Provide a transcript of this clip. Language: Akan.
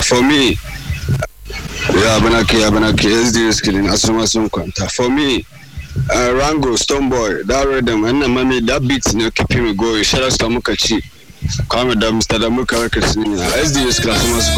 For me, yeah, Banaki, SDS killing Asumasun Quanta. For me, Rango, Stoneboy, that rhythm, and mommy, that beat, keeping me going. Shout out to Mukachi. Come with them, Mr. Muka, SDS class.